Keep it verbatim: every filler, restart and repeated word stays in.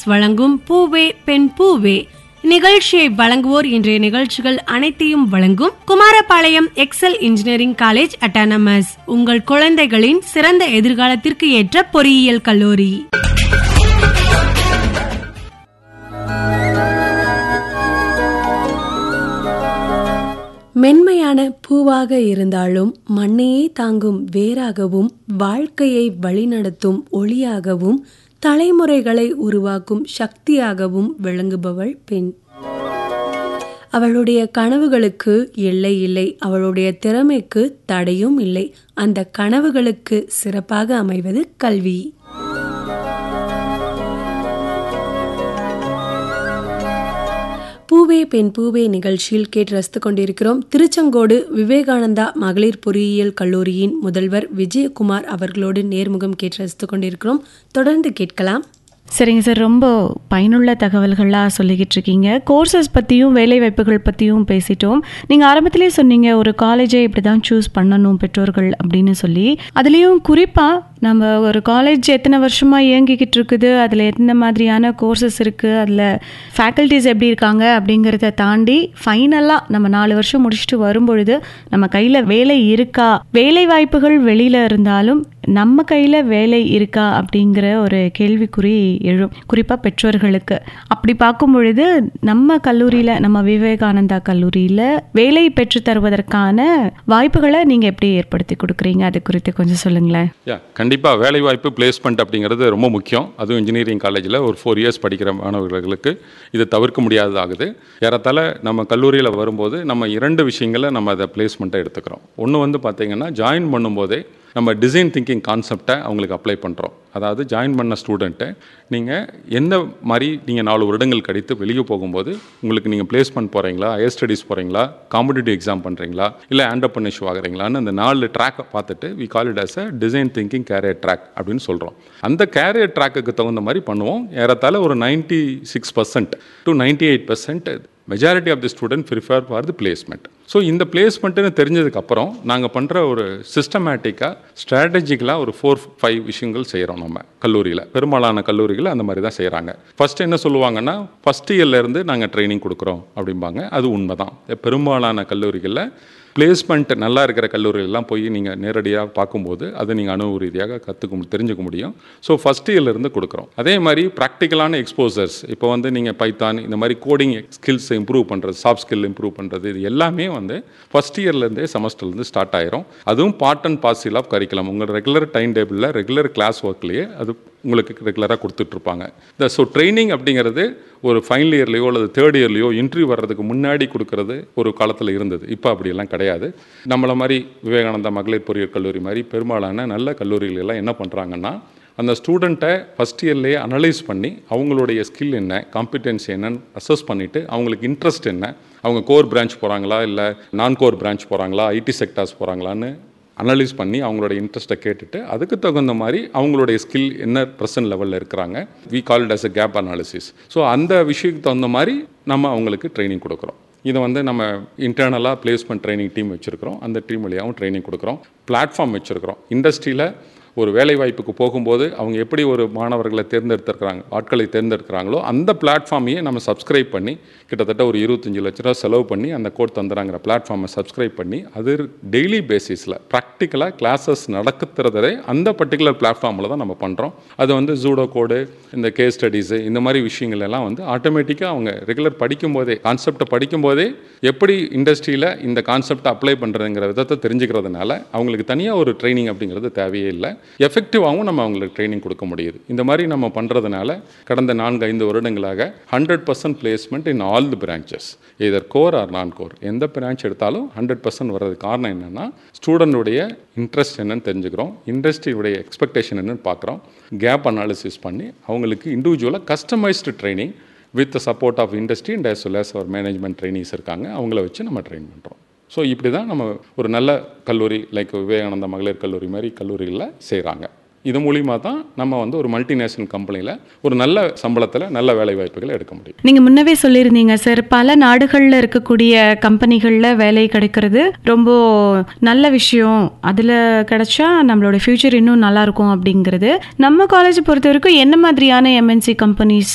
வழங்கும் பூவே பெண் பூவே நிகழ்ச்சியை வழங்குவோர் இன்றைய நிகழ்ச்சிகள் அனைத்தையும் வழங்கும் Kumarapalayam XL engineering college autonomous, உங்கள் குழந்தைகளின் சிறந்த எதிர்காலத்திற்கு ஏற்ற பொறியியல் கல்லூரி. மென்மையான பூவாக இருந்தாலும் மண்ணையே தாங்கும் வேராகவும் வாழ்க்கையை வழிநடத்தும் ஒளியாகவும் தலைமுறைகளை உருவாக்கும் சக்தியாகவும் விளங்குபவள் பெண். அவளுடைய கனவுகளுக்கு எல்லை இல்லை, அவளுடைய திறமைக்கு தடையும் இல்லை. அந்த கனவுகளுக்கு சிறப்பாக அமைவது கல்வி. பூவே பெண் பூவே நிகழ்ச்சியில் கேட்டு ரசித்து கொண்டிருக்கிறோம். திருச்செங்கோடு விவேகானந்தா மகளிர் பொறியியல் கல்லூரியின் முதல்வர் விஜயகுமார் அவர்களோடு நேர்முகம் கேட்டு ரசித்து கொண்டிருக்கிறோம். தொடர்ந்து கேட்கலாம். சரிங்க சார், ரொம்ப பயனுள்ள தகவல்களாக சொல்லிக்கிட்டு இருக்கீங்க. கோர்சஸ் பற்றியும் வேலை வாய்ப்புகள் பற்றியும் பேசிட்டோம். நீங்கள் ஆரம்பத்திலே சொன்னீங்க ஒரு காலேஜை இப்படி தான் சூஸ் பண்ணணும் பெற்றோர்கள் அப்படின்னு சொல்லி. அதுலேயும் குறிப்பாக நம்ம ஒரு காலேஜ் எத்தனை வருஷமாக இயங்கிக்கிட்டு இருக்குது, அதில் எத்தனை மாதிரியான கோர்சஸ் இருக்குது, அதில் ஃபேக்கல்ட்டிஸ் எப்படி இருக்காங்க அப்படிங்கிறத தாண்டி ஃபைனலாக நம்ம நாலு வருஷம் முடிச்சுட்டு வரும்பொழுது நம்ம கையில் வேலை இருக்கா, வேலை வாய்ப்புகள் வெளியில் இருந்தாலும் நம்ம கையில் வேலை இருக்கா அப்படிங்கிற ஒரு கேள்விக்குறி எழும், குறிப்பாக பெற்றோர்களுக்கு. அப்படி பார்க்கும் பொழுது நம்ம கல்லூரியில், நம்ம விவேகானந்தா கல்லூரியில் வேலை பெற்று தருவதற்கான வாய்ப்புகளை நீங்கள் எப்படி ஏற்படுத்தி கொடுக்குறீங்க, அது குறித்து கொஞ்சம் சொல்லுங்களேன். கண்டிப்பாக வேலை வாய்ப்பு பிளேஸ்மெண்ட் அப்படிங்கிறது ரொம்ப முக்கியம். அதுவும் இன்ஜினியரிங் காலேஜில் ஒரு ஃபோர் இயர்ஸ் படிக்கிற மாணவர்களுக்கு இது தவிர்க்க முடியாததாகுது. ஏறத்தாழ நம்ம கல்லூரியில் வரும்போது நம்ம இரண்டு விஷயங்களை நம்ம அதை பிளேஸ்மெண்ட்டை எடுத்துக்கிறோம். ஒன்று வந்து பார்த்திங்கன்னா ஜாயின் பண்ணும்போதே நம்ம டிசைன் திங்கிங் கான்செப்டை அவங்களுக்கு அப்ளை பண்ணுறோம். அதாவது ஜாயின் பண்ண ஸ்டூடெண்ட்டை நீங்கள் எந்த மாதிரி நீங்கள் நாலு வருடங்கள் கழித்து வெளியே போகும்போது உங்களுக்கு நீங்கள் பிளேஸ்மெண்ட் போகிறீங்களா, ஹையர் ஸ்டடீஸ் போகிறீங்களா, காம்படிட்டிவ் எக்ஸாம் பண்ணுறீங்களா, இல்லை ஆண்டர்பிரினர்ஷிப் ஆகிறீங்களான்னு அந்த நாலு ட்ராக்கை பார்த்துட்டு we call it as a design thinking carrier track அப்படின்னு சொல்கிறோம். அந்த கேரியர் ட்ராக்குக்கு தகுந்த மாதிரி பண்ணுவோம். ஏறத்தாழ ஒரு ninety six percent to ninety eight percent majority of the student prefer for the placement. So இந்த பிளேஸ்மெண்ட்டுன்னு தெரிஞ்சதுக்கப்புறம் நாங்கள் பண்ணுற ஒரு சிஸ்டமேட்டிக்காக ஸ்ட்ராட்டஜிக்கலாக ஒரு ஃபோர் ஃபைவ் விஷயங்கள் செய்கிறோம். நம்ம கல்லூரியில் பெரும்பாலான கல்லூரிகள் அந்த மாதிரி தான் செய்கிறாங்க. ஃபஸ்ட்டு என்ன சொல்லுவாங்கன்னா, ஃபஸ்ட் இயர்லேருந்து நாங்கள் ட்ரைனிங் கொடுக்குறோம் அப்படிம்பாங்க. அது உண்மை தான். பெரும்பாலான கல்லூரிகளில் பிளேஸ்மெண்ட் நல்லா இருக்கிற கல்லூரிகளெலாம் போய் நீங்கள் நேரடியாக பார்க்கும்போது அதை நீங்கள் அனுபவ ரீதியாக கற்றுக்க தெரிஞ்சுக்க முடியும். ஸோ ஃபஸ்ட் இயர்லேருந்து கொடுக்குறோம். அதே மாதிரி ப்ராக்டிக்கலான எக்ஸ்போசர்ஸ், இப்போ வந்து நீங்கள் பைத்தான் இந்த மாதிரி கோடிங் ஸ்கில்ஸ் இம்ப்ரூவ் பண்ணுறது, சாஃப்ட் ஸ்கில் இம்ப்ரூவ் பண்ணுறது, இது எல்லாமே வந்து ஃபஸ்ட் இயர்லேருந்தே செமஸ்டர்லேருந்து ஸ்டார்ட் ஆயிரும். அதுவும் part and parcel of curriculum. உங்கள் ரெகுலர் டைம் டேபிளில் ரெகுலர் கிளாஸ் ஒர்க்லேயே அது உங்களுக்கு ரெகுலராக கொடுத்துட்ருப்பாங்க. இந்த ஸோ ட்ரைனிங் அப்படிங்கிறது ஒரு ஃபைனல் இயர்லையோ அல்லது தேர்ட் இயர்லையோ இன்டர்வியூ வர்றதுக்கு முன்னாடி கொடுக்கறது ஒரு காலத்தில் இருந்தது. இப்போ அப்படியெல்லாம் கிடையாது. நம்மளை மாதிரி விவேகானந்தா மகளிர் பொறியியல் கல்லூரி மாதிரி பெரும்பாலான நல்ல கல்லூரிகள் எல்லாம் என்ன பண்ணுறாங்கன்னா, அந்த ஸ்டூடெண்ட்டை ஃபஸ்ட் இயர்லேயே அனலைஸ் பண்ணி அவங்களுடைய ஸ்கில் என்ன, காம்பிடென்சி என்னன்னு அசஸ் பண்ணிவிட்டு அவங்களுக்கு இன்ட்ரெஸ்ட் என்ன, அவங்க கோர் பிரான்ச் போகிறாங்களா இல்லை நான் கோர் பிரான்ச் போகிறாங்களா, ஐடி செக்டார்ஸ் போகிறாங்களான்னு அனலைஸ் பண்ணி அவங்களோட இன்ட்ரெஸ்ட்டை கேட்டுட்டு அதுக்கு தகுந்த மாதிரி அவங்களுடைய ஸ்கில் என்ன ப்ரெசன்ட் லெவலில் இருக்கிறாங்க, we call it as a gap analysis. So அந்த விஷயத்துக்கு தகுந்த மாதிரி நம்ம அவங்களுக்கு ட்ரைனிங் கொடுக்குறோம். இதை வந்து நம்ம இன்டர்னலாக பிளேஸ்மெண்ட் ட்ரைனிங் டீம் வச்சுருக்கிறோம். அந்த டீம் வழியாகவும் ட்ரைனிங் கொடுக்குறோம். பிளாட்ஃபார்ம் வச்சுருக்கிறோம். இண்டஸ்ட்ரியில் ஒரு வேலை வாய்ப்புக்கு போகும்போது அவங்க எப்படி ஒரு மாணவர்களை தேர்ந்தெடுத்துருக்கிறாங்க, ஆட்களை தேர்ந்தெடுக்கிறாங்களோ அந்த பிளாட்ஃபார்மையே நம்ம சப்ஸ்கிரைப் பண்ணி கிட்டத்தட்ட ஒரு இருபத்தஞ்சி லட்ச ரூபா செலவு பண்ணி அந்த கோட் தந்துறாங்கிற பிளாட்ஃபார்மை சப்ஸ்கிரைப் பண்ணி அது டெய்லி பேசிஸில் ப்ராக்டிக்கலாக கிளாஸஸ் நடக்கிறதே அந்த பர்டிகுலர் பிளாட்ஃபார்மில் தான் நம்ம பண்ணுறோம். அது வந்து ஜூடோ கோடு, இந்த கேஸ் ஸ்டடீஸு, இந்த மாதிரி விஷயங்கள் எல்லாம் வந்து ஆட்டோமேட்டிக்காக அவங்க ரெகுலர் படிக்கும்போதே கான்செப்டை படிக்கும்போதே எப்படி இண்டஸ்ட்ரியில் இந்த கான்செப்டை அப்ளை பண்ணுறதுங்கிற விதத்தை தெரிஞ்சுக்கிறதுனால அவங்களுக்கு தனியாக ஒரு ட்ரைனிங் அப்படிங்கிறது தேவையே இல்லை. எஃபெக்டிவாகவும் நம்ம அவங்களுக்கு ட்ரைனிங் கொடுக்க முடியுது. இந்த மாதிரி நம்ம பண்ணுறதுனால கடந்த நான்கு ஐந்து வருடங்களாக hundred percent placement in all the branches, either core R நான் கோர், எந்த பிரான்ச் எடுத்தாலும் ஹண்ட்ரட் பர்சன்ட் வர்றதுக்கு காரணம் என்னென்னா ஸ்டூடெண்டுடைய இன்ட்ரெஸ்ட் என்னன்னு தெரிஞ்சுக்கிறோம், இண்டஸ்ட்ரியுடைய எக்ஸ்பெக்டேஷன் என்னன்னு பார்க்குறோம், கேப் அனாலிசிஸ் பண்ணி அவங்களுக்கு இண்டிவிஜுவலாக customised training with support of industry and as well as our management trainees இருக்காங்க, அவங்கள வச்சு நம்ம ட்ரெயின் பண்ணுறோம். ஸோ இப்படி தான் நம்ம ஒரு நல்ல கல்லூரி லைக் விவேகானந்தா மகளிர் கல்லூரி மாதிரி கல்லூரிகளில் செய்கிறாங்க. இது மூலிமா தான் நம்ம வந்து ஒரு மல்டிநேஷனல் கம்பெனியில் ஒரு நல்ல சம்பளத்தில் நல்ல வேலை வாய்ப்புகளை எடுக்க முடியும். நீங்கள் முன்னவே சொல்லியிருந்தீங்க சார், பல நாடுகளில் இருக்கக்கூடிய கம்பெனிகளில் வேலை கிடைக்கிறது ரொம்ப நல்ல விஷயம், அதில் கிடைச்சா நம்மளோட ஃபியூச்சர் இன்னும் நல்லாயிருக்கும் அப்படிங்கிறது. நம்ம காலேஜ் பொறுத்த வரைக்கும் என்ன மாதிரியான எம்என்சி கம்பெனிஸ்